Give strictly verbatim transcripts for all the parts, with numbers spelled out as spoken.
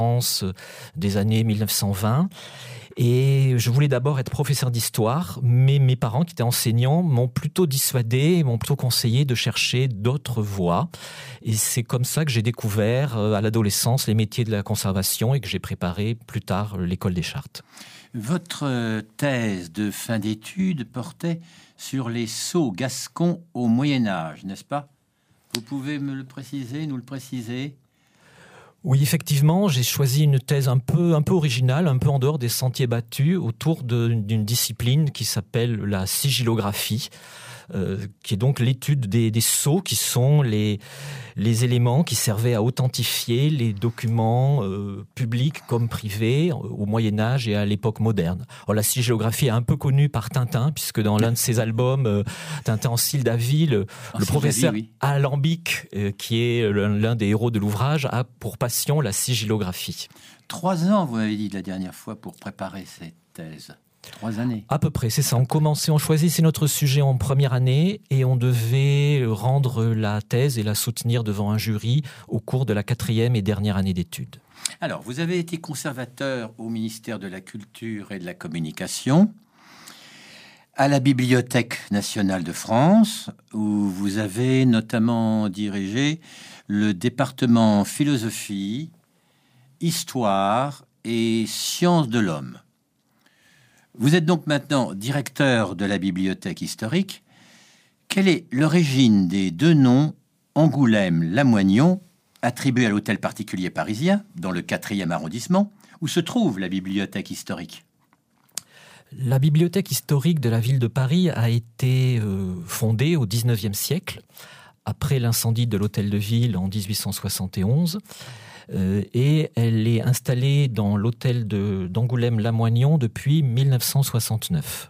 des années mille neuf cent vingt. Et je voulais d'abord être professeur d'histoire, mais mes parents, qui étaient enseignants, m'ont plutôt dissuadé et m'ont plutôt conseillé de chercher d'autres voies. Et c'est comme ça que j'ai découvert à l'adolescence les métiers de la conservation et que j'ai préparé plus tard l'école des Chartes. Votre thèse de fin d'études portait sur les sceaux gascons au Moyen-Âge, n'est-ce pas? Vous pouvez me le préciser, nous le préciser? Oui, effectivement, j'ai choisi une thèse un peu, un peu originale, un peu en dehors des sentiers battus, autour de, d'une discipline qui s'appelle la sigillographie, euh, qui est donc l'étude des, des sceaux, qui sont les, les éléments qui servaient à authentifier les documents euh, publics comme privés au Moyen-Âge et à l'époque moderne. Alors, la sigillographie est un peu connue par Tintin, puisque dans l'un de ses albums, euh, Tintin en Sildavie, le, le professeur oui. Alambic, euh, qui est l'un des héros de l'ouvrage, a pour passion la sigillographie. Trois ans, vous m'avez dit la dernière fois, pour préparer cette thèse. Trois années. À peu près, c'est ça. On commençait, on choisissait notre sujet en première année et on devait rendre la thèse et la soutenir devant un jury au cours de la quatrième et dernière année d'études. Alors, vous avez été conservateur au ministère de la Culture et de la Communication, à la Bibliothèque nationale de France, où vous avez notamment dirigé le département philosophie, histoire et sciences de l'homme. Vous êtes donc maintenant directeur de la bibliothèque historique. Quelle est l'origine des deux noms Angoulême-Lamoignon, attribués à l'hôtel particulier parisien, dans le quatrième arrondissement, où se trouve la bibliothèque historique? La bibliothèque historique de la ville de Paris a été euh, fondée au dix-neuvième siècle, après l'incendie de l'hôtel de ville en dix-huit cent soixante et onze. Euh, et elle est installée dans l'hôtel de, d'Angoulême-Lamoignon depuis mille neuf cent soixante-neuf.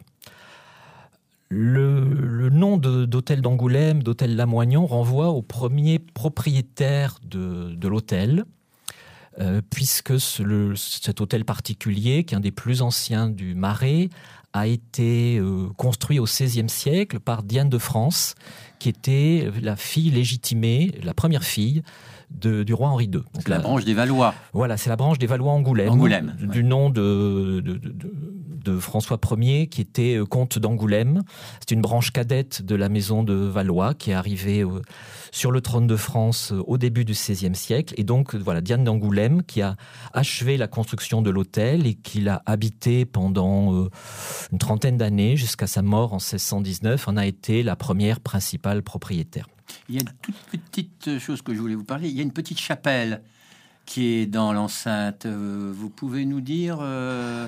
Le, le nom de, d'hôtel d'Angoulême, d'hôtel Lamoignon, renvoie au premier propriétaire de, de l'hôtel, euh, puisque ce, le, cet hôtel particulier, qui est un des plus anciens du Marais, a été euh, construit au seizième siècle par Diane de France, qui était la fille légitimée, la première fille de, du roi Henri deux. Donc la, la branche des Valois. Voilà, c'est la branche des Valois-Angoulême, Angoulême, du ouais. nom de, de, de, de, de François Ier, qui était comte d'Angoulême. C'est une branche cadette de la maison de Valois, qui est arrivée euh, sur le trône de France euh, au début du seizième siècle. Et donc, voilà, Diane d'Angoulême, qui a achevé la construction de l'hôtel et qui l'a habité pendant euh, une trentaine d'années, jusqu'à sa mort en seize cent dix-neuf, en a été la première principale propriétaire. Il y a une toute petite chose que je voulais vous parler. Il y a une petite chapelle qui est dans l'enceinte. Vous pouvez nous dire, euh,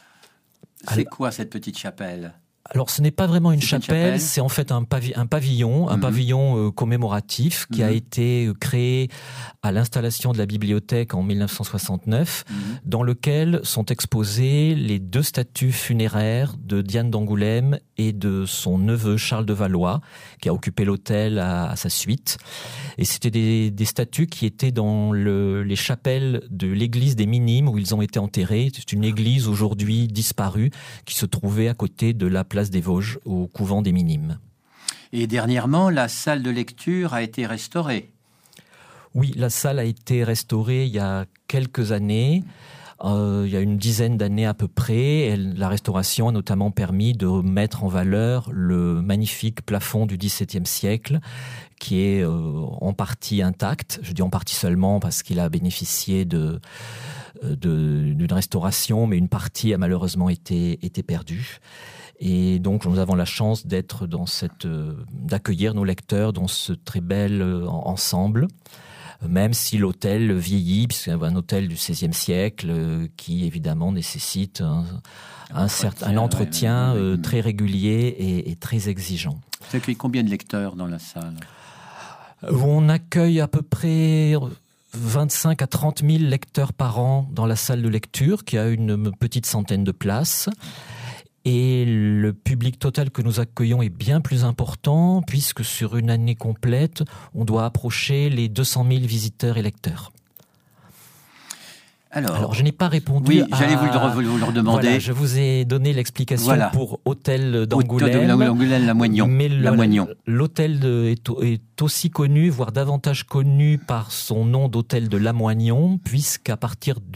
c'est Alors, quoi cette petite chapelle? Alors, ce n'est pas vraiment une c'est chapelle, une chapelle, c'est en fait un, pavi- un pavillon, un mmh. pavillon euh, commémoratif qui mmh. a été créé à l'installation de la bibliothèque en mille neuf cent soixante-neuf, mmh. dans lequel sont exposées les deux statues funéraires de Diane d'Angoulême et de son neveu Charles de Valois, qui a occupé l'hôtel à, à sa suite. Et c'était des, des statues qui étaient dans le, les chapelles de l'église des Minimes, où ils ont été enterrés. C'est une église aujourd'hui disparue, qui se trouvait à côté de la place des Vosges, au couvent des Minimes. Et dernièrement, la salle de lecture a été restaurée. Oui, la salle a été restaurée il y a quelques années, euh, il y a une dizaine d'années à peu près. Elle, la restauration a notamment permis de mettre en valeur le magnifique plafond du dix-septième siècle, qui est euh, en partie intact. Je dis en partie seulement parce qu'il a bénéficié de, de, d'une restauration, mais une partie a malheureusement été, été perdue. Et donc, nous avons la chance d'être dans cette, euh, d'accueillir nos lecteurs dans ce très bel euh, ensemble, même si l'hôtel vieillit, puisque c'est un hôtel du seizième siècle euh, qui, évidemment, nécessite un, un, un certain un entretien ouais, ouais, ouais. Euh, très régulier et, et très exigeant. Vous accueillez combien de lecteurs dans la salle? On accueille à peu près vingt-cinq à trente mille lecteurs par an dans la salle de lecture, qui a une petite centaine de places. Et le public total que nous accueillons est bien plus important, puisque sur une année complète, on doit approcher les deux cent mille visiteurs et lecteurs. Alors, Alors je n'ai pas répondu oui, à... j'allais vous le, vous le redemander. Voilà, je vous ai donné l'explication voilà. pour Hôtel d'Angoulême. Hôtel Lamoignon. Mais Lamoignon. L'hôtel est, est aussi connu, voire davantage connu par son nom d'hôtel de Lamoignon, puisqu'à partir